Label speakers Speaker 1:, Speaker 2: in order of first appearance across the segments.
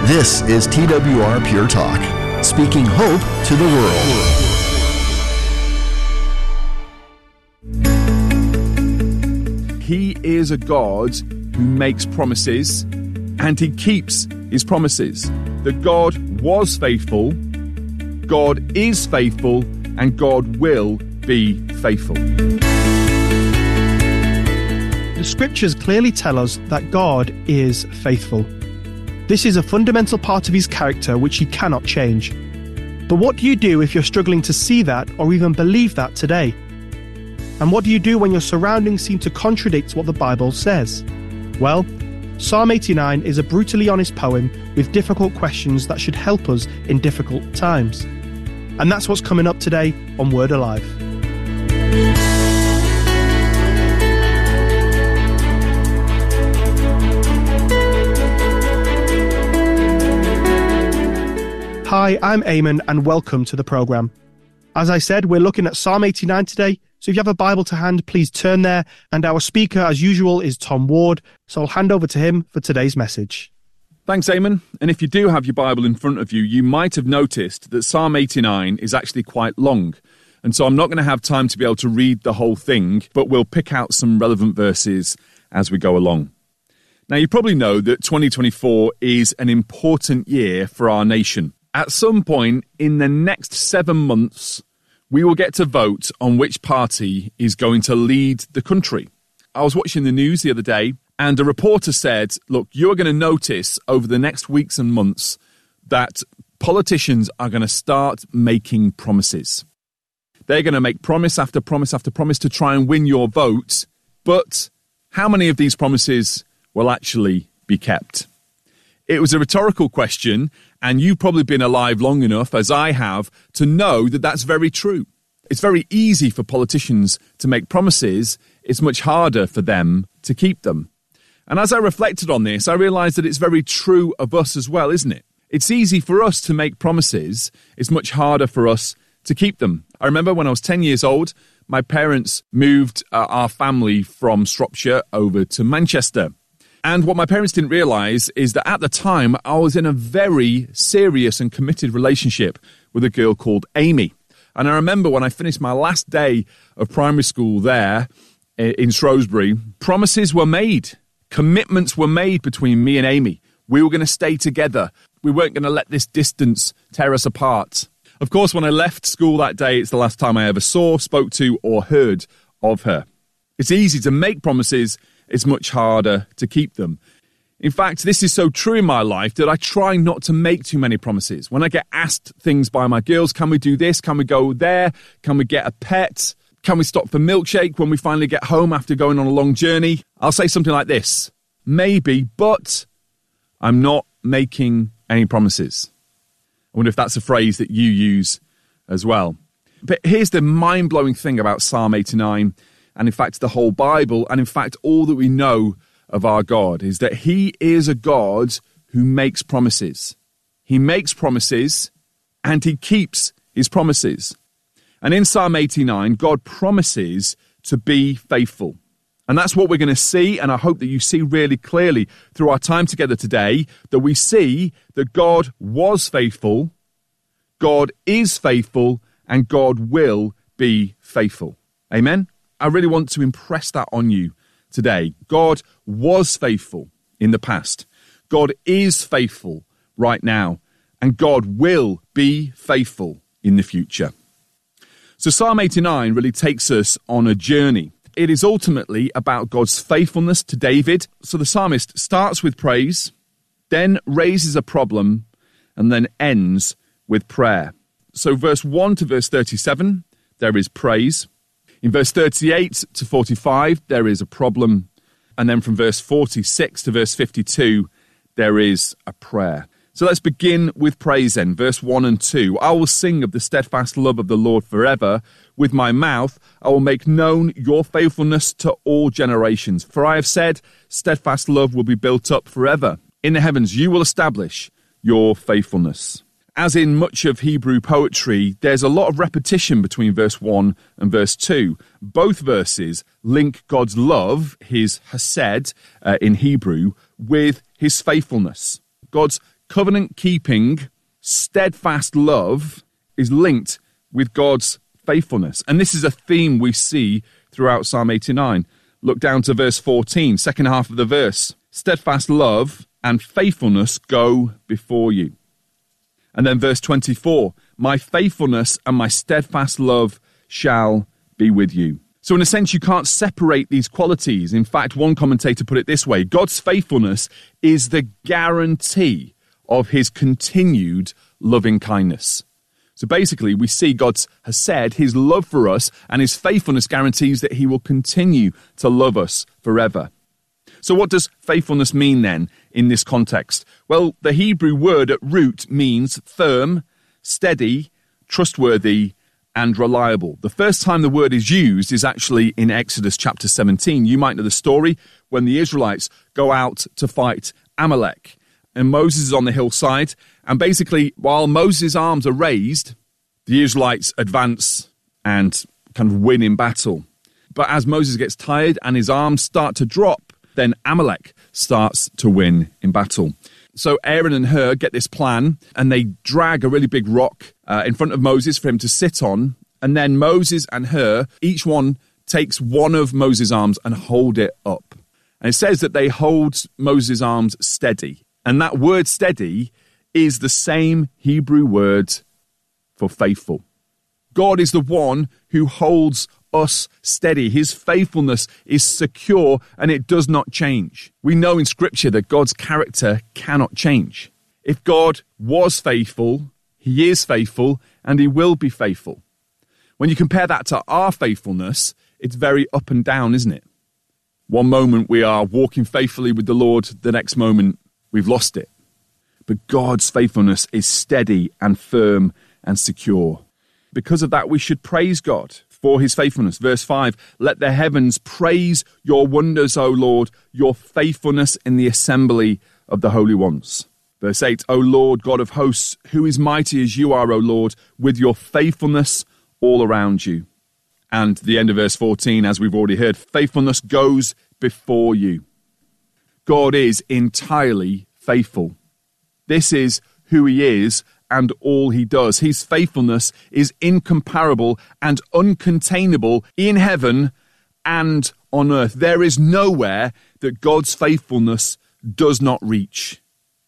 Speaker 1: This is TWR Pure Talk, speaking hope to the
Speaker 2: world. He is a God who makes promises, and he keeps his promises. That God was faithful, God is faithful, and God will be faithful.
Speaker 3: The scriptures clearly tell us that God is faithful. This is a fundamental part of his character which he cannot change. But what do you do if you're struggling to see that or even believe that today? And what do you do when your surroundings seem to contradict what the Bible says? Well, Psalm 89 is a brutally honest poem with difficult questions that should help us in difficult times. And that's what's coming up today on Word Alive. Hi, I'm Eamon and welcome to the programme. As I said, we're looking at Psalm 89 today, so if you have a Bible to hand, please turn there, and our speaker, as usual, is Tom Ward, so I'll hand over to him for today's message.
Speaker 2: Thanks, Eamon. And if you do have your Bible in front of you, you might have noticed that Psalm 89 is actually quite long, and so I'm not going to have time to be able to read the whole thing, but we'll pick out some relevant verses as we go along. Now, you probably know that 2024 is an important year for our nation. At some point in the next 7 months, we will get to vote on which party is going to lead the country. I was watching the news the other day, and a reporter said, look, you're going to notice over the next weeks and months that politicians are going to start making promises. They're going to make promise after promise after promise to try and win your vote, but how many of these promises will actually be kept? It was a rhetorical question, and you've probably been alive long enough, as I have, to know that that's very true. It's very easy for politicians to make promises. It's much harder for them to keep them. And as I reflected on this, I realised that it's very true of us as well, isn't it? It's easy for us to make promises. It's much harder for us to keep them. I remember when I was 10 years old, my parents moved our family from Shropshire over to Manchester. And what my parents didn't realise is that at the time, I was in a very serious and committed relationship with a girl called Amy. And I remember when I finished my last day of primary school there in Shrewsbury, promises were made. Commitments were made between me and Amy. We were going to stay together. We weren't going to let this distance tear us apart. Of course, when I left school that day, it's the last time I ever saw, spoke to, or heard of her. It's easy to make promises. It's much harder to keep them. In fact, this is so true in my life that I try not to make too many promises. When I get asked things by my girls, can we do this? Can we go there? Can we get a pet? Can we stop for milkshake when we finally get home after going on a long journey? I'll say something like this. Maybe, but I'm not making any promises. I wonder if that's a phrase that you use as well. But here's the mind-blowing thing about Psalm 89, and in fact the whole Bible, and in fact all that we know of our God, is that he is a God who makes promises. He makes promises and he keeps his promises. And in Psalm 89, God promises to be faithful. And that's what we're going to see, and I hope that you see really clearly through our time together today, that we see that God was faithful, God is faithful, and God will be faithful. Amen? I really want to impress that on you today. God was faithful in the past. God is faithful right now. And God will be faithful in the future. So Psalm 89 really takes us on a journey. It is ultimately about God's faithfulness to David. So the psalmist starts with praise, then raises a problem, and then ends with prayer. So verse 1 to verse 37, there is praise. In verse 38 to 45, there is a problem. And then from verse 46 to verse 52, there is a prayer. So let's begin with praise then. Verse 1 and 2. I will sing of the steadfast love of the Lord forever. With my mouth, I will make known your faithfulness to all generations. For I have said, steadfast love will be built up forever. In the heavens, you will establish your faithfulness. As in much of Hebrew poetry, there's a lot of repetition between verse 1 and verse 2. Both verses link God's love, his hesed in Hebrew, with his faithfulness. God's covenant-keeping, steadfast love is linked with God's faithfulness. And this is a theme we see throughout Psalm 89. Look down to verse 14, second half of the verse. Steadfast love and faithfulness go before you. And then verse 24, my faithfulness and my steadfast love shall be with you. So in a sense, you can't separate these qualities. In fact, one commentator put it this way: God's faithfulness is the guarantee of his continued loving kindness. So basically, we see God has said his love for us, and his faithfulness guarantees that he will continue to love us forever. So what does faithfulness mean then in this context? Well, the Hebrew word at root means firm, steady, trustworthy, and reliable. The first time the word is used is actually in Exodus chapter 17. You might know the story when the Israelites go out to fight Amalek. And Moses is on the hillside. And basically, while Moses' arms are raised, the Israelites advance and kind of win in battle. But as Moses gets tired and his arms start to drop, then Amalek starts to win in battle. So Aaron and Hur get this plan, and they drag a really big rock in front of Moses for him to sit on. And then Moses and Hur, each one takes one of Moses' arms and hold it up. And it says that they hold Moses' arms steady. And that word steady is the same Hebrew word for faithful. God is the one who holds us steady. His faithfulness is secure and it does not change. We know in Scripture that God's character cannot change. If God was faithful, he is faithful and he will be faithful. When you compare that to our faithfulness, it's very up and down, isn't it? One moment we are walking faithfully with the Lord, the next moment we've lost it. But God's faithfulness is steady and firm and secure. Because of that, we should praise God for his faithfulness. Verse 5, let the heavens praise your wonders, O Lord, your faithfulness in the assembly of the holy ones. Verse 8, O Lord, God of hosts, who is mighty as you are, O Lord, with your faithfulness all around you. And the end of verse 14, as we've already heard, faithfulness goes before you. God is entirely faithful. This is who he is and all he does. His faithfulness is incomparable and uncontainable in heaven and on earth. There is nowhere that God's faithfulness does not reach.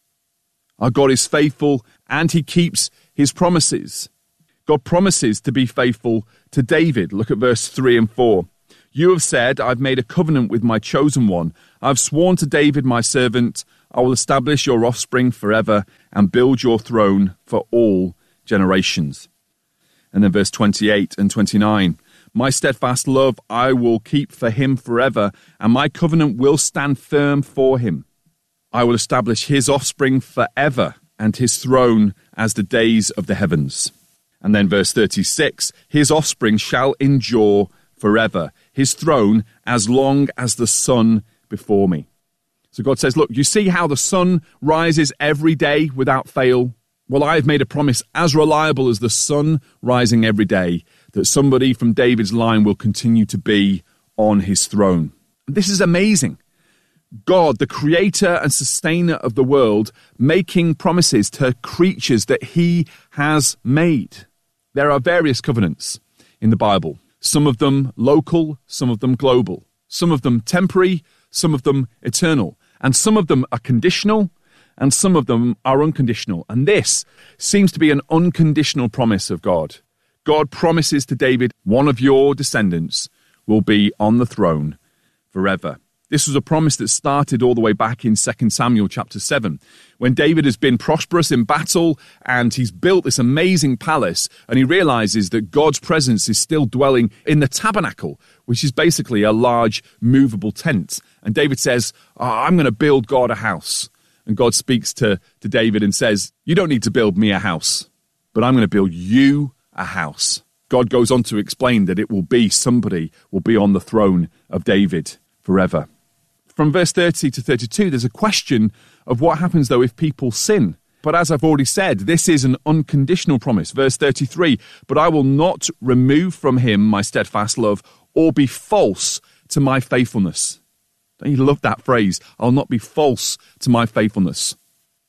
Speaker 2: Our God is faithful and he keeps his promises. God promises to be faithful to David. Look at verse 3 and 4. You have said, I've made a covenant with my chosen one. I've sworn to David, my servant, I will establish your offspring forever and build your throne for all generations. And then verse 28 and 29. My steadfast love I will keep for him forever, and my covenant will stand firm for him. I will establish his offspring forever, and his throne as the days of the heavens. And then verse 36. His offspring shall endure forever, his throne as long as the sun before me. So God says, look, you see how the sun rises every day without fail? Well, I have made a promise as reliable as the sun rising every day, that somebody from David's line will continue to be on his throne. This is amazing. God, the creator and sustainer of the world, making promises to creatures that he has made. There are various covenants in the Bible. Some of them local, some of them global. Some of them temporary, some of them eternal. And some of them are conditional, and some of them are unconditional. And this seems to be an unconditional promise of God. God promises to David, one of your descendants will be on the throne forever. This was a promise that started all the way back in 2 Samuel chapter 7, when David has been prosperous in battle and he's built this amazing palace, and he realizes that God's presence is still dwelling in the tabernacle, which is basically a large movable tent. And David says, I'm going to build God a house. And God speaks to David and says, you don't need to build me a house, but I'm going to build you a house. God goes on to explain that it will be somebody will be on the throne of David forever. From verse 30 to 32, there's a question of what happens, though, if people sin. But as I've already said, this is an unconditional promise. Verse 33, but I will not remove from him my steadfast love or be false to my faithfulness. Don't you love that phrase? I'll not be false to my faithfulness.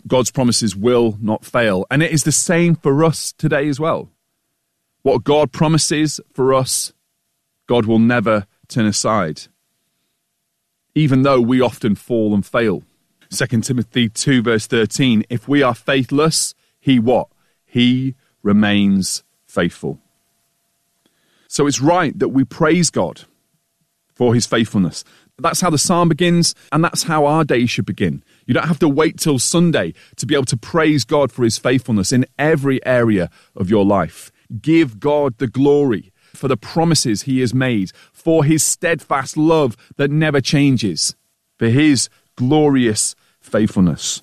Speaker 2: God's promises will not fail. And it is the same for us today as well. What God promises for us, God will never turn aside, even though we often fall and fail. 2 Timothy 2 verse 13, if we are faithless, he what? He remains faithful. So it's right that we praise God for his faithfulness. That's how the psalm begins, and that's how our day should begin. You don't have to wait till Sunday to be able to praise God for his faithfulness in every area of your life. Give God the glory for the promises he has made, for his steadfast love that never changes, for his glorious faithfulness.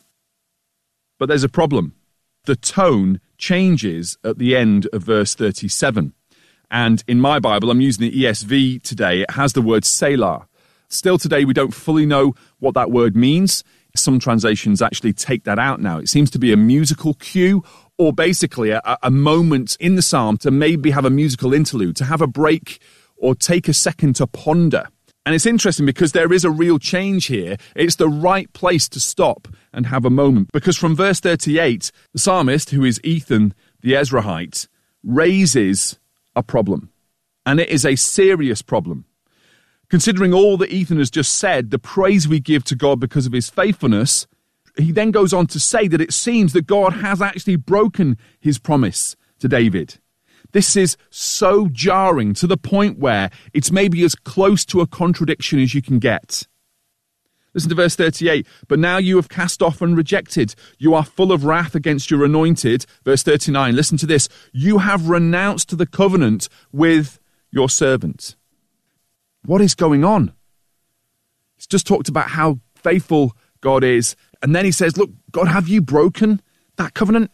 Speaker 2: But there's a problem. The tone changes at the end of verse 37. And in my Bible, I'm using the ESV today, it has the word Selah. Still today, we don't fully know what that word means. Some translations actually take that out now. It seems to be a musical cue, or basically a moment in the psalm to maybe have a musical interlude, to have a break or take a second to ponder. And it's interesting because there is a real change here. It's the right place to stop and have a moment. Because from verse 38, the psalmist, who is Ethan the Ezrahite, raises a problem. And it is a serious problem. Considering all that Ethan has just said, the praise we give to God because of his faithfulness, he then goes on to say that it seems that God has actually broken his promise to David. This is so jarring to the point where it's maybe as close to a contradiction as you can get. Listen to verse 38. But now you have cast off and rejected. You are full of wrath against your anointed. Verse 39. Listen to this. You have renounced the covenant with your servant. What is going on? He's just talked about how faithful God is. And then he says, look, God, have you broken that covenant?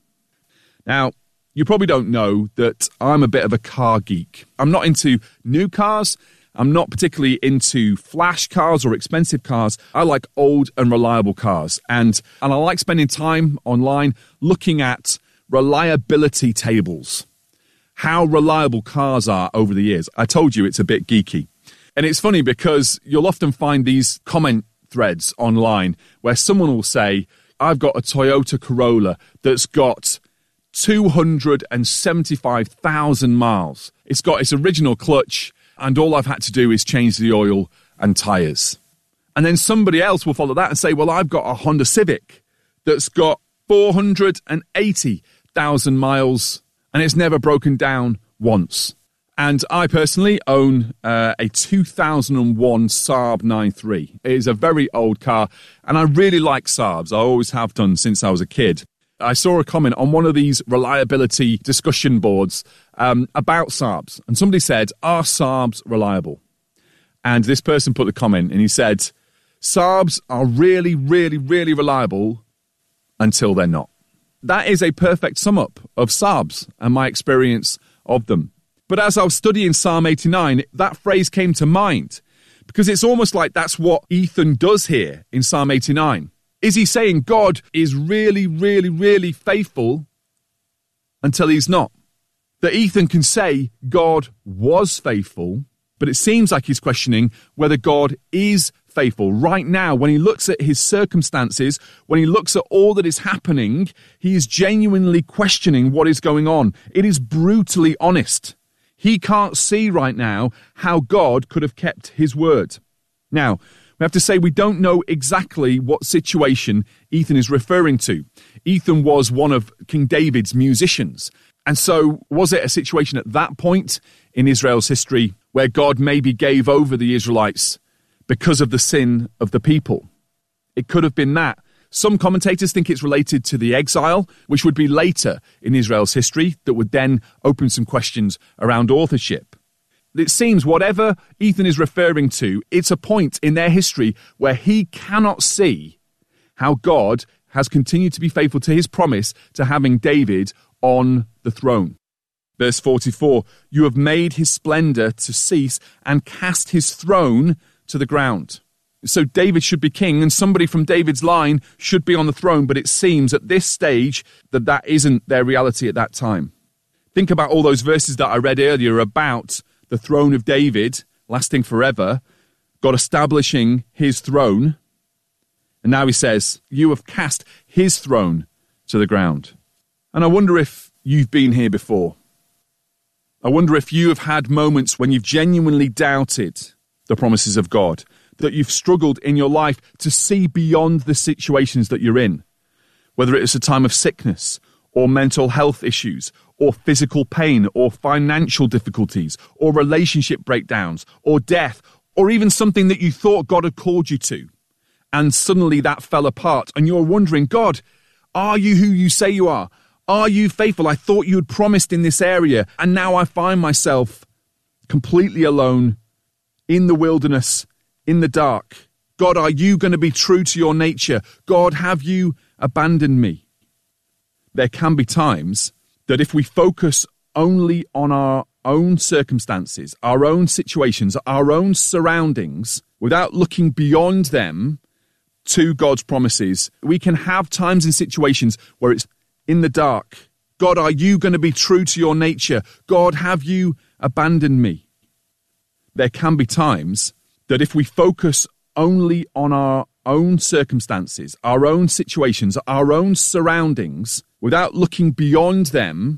Speaker 2: Now, you probably don't know that I'm a bit of a car geek. I'm not into new cars. I'm not particularly into flash cars or expensive cars. I like old and reliable cars. And I like spending time online looking at reliability tables, how reliable cars are over the years. I told you it's a bit geeky. And it's funny because you'll often find these comment threads online where someone will say, I've got a Toyota Corolla that's got 275,000 miles. It's got its original clutch, and all I've had to do is change the oil and tyres. And then somebody else will follow that and say, well, I've got a Honda Civic that's got 480,000 miles, and it's never broken down once. And I personally own a 2001 Saab 9.3. It is a very old car, and I really like Saabs. I always have done since I was a kid. I saw a comment on one of these reliability discussion boards about Saabs, and somebody said, are Saabs reliable? And this person put the comment, and he said, Saabs are really, really, really reliable until they're not. That is a perfect sum up of Saabs and my experience of them. But as I was studying Psalm 89, that phrase came to mind, because it's almost like that's what Ethan does here in Psalm 89. Is he saying God is really, really, really faithful until he's not? That Ethan can say God was faithful, but it seems like he's questioning whether God is faithful. Right now, when he looks at his circumstances, when he looks at all that is happening, he is genuinely questioning what is going on. It is brutally honest. He can't see right now how God could have kept his word. Now, we have to say we don't know exactly what situation Ethan is referring to. Ethan was one of King David's musicians. And so was it a situation at that point in Israel's history where God maybe gave over the Israelites because of the sin of the people? It could have been that. Some commentators think it's related to the exile, which would be later in Israel's history, that would then open some questions around authorship. It seems whatever Ethan is referring to, it's a point in their history where he cannot see how God has continued to be faithful to his promise to having David on the throne. Verse 44, you have made his splendor to cease and cast his throne to the ground. So David should be king and somebody from David's line should be on the throne, but it seems at this stage that isn't their reality at that time. Think about all those verses that I read earlier about the throne of David lasting forever, God establishing his throne. And now he says, you have cast his throne to the ground. And I wonder if you've been here before. I wonder if you have had moments when you've genuinely doubted the promises of God, that you've struggled in your life to see beyond the situations that you're in, whether it's a time of sickness or mental health issues or physical pain or financial difficulties or relationship breakdowns or death or even something that you thought God had called you to. And suddenly that fell apart and you're wondering, God, are you who you say you are? Are you faithful? I thought you had promised in this area, and now I find myself completely alone in the wilderness, in the dark. God, are you going to be true to your nature? God, have you abandoned me? There can be times that if we focus only on our own circumstances, our own situations, our own surroundings, without looking beyond them to God's promises, we can have times and situations where it's in the dark. God, are you going to be true to your nature? God, have you abandoned me? There can be times that if we focus only on our own circumstances, our own situations, our own surroundings, without looking beyond them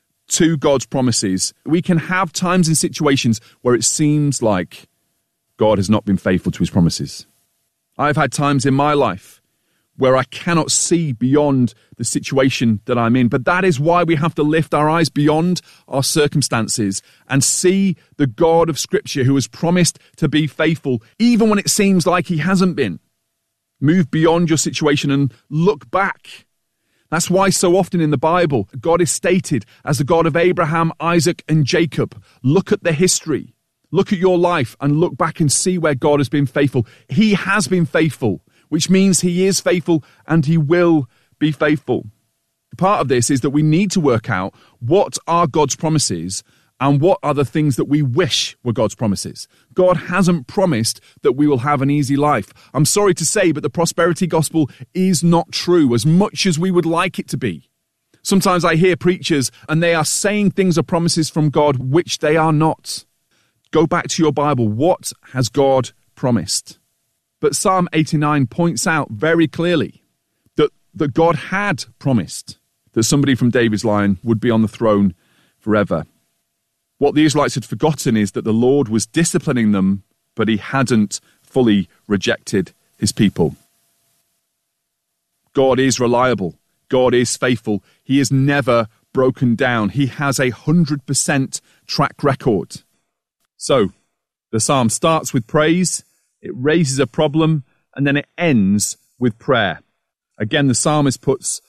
Speaker 2: to God's promises, we can have times and situations where it seems like God has not been faithful to his promises. I've had times in my life where I cannot see beyond the situation that I'm in. But that is why we have to lift our eyes beyond our circumstances and see the God of Scripture who has promised to be faithful, even when it seems like he hasn't been. Move beyond your situation and look back. That's why so often in the Bible, God is stated as the God of Abraham, Isaac, and Jacob. Look at the history. Look at your life and look back and see where God has been faithful. He has been faithful, which means he is faithful and he will be faithful. Part of this is that we need to work out what are God's promises and what are the things that we wish were God's promises. God hasn't promised that we will have an easy life. I'm sorry to say, but the prosperity gospel is not true as much as we would like it to be. Sometimes I hear preachers and they are saying things are promises from God, which they are not. Go back to your Bible. What has God promised? But Psalm 89 points out very clearly that God had promised that somebody from David's line would be on the throne forever. What the Israelites had forgotten is that the Lord was disciplining them, but he hadn't fully rejected his people. God is reliable. God is faithful. He is never broken down. He has 100% track record. So, the psalm starts with praise, it raises a problem, and then it ends with prayer. Again, the psalmist puts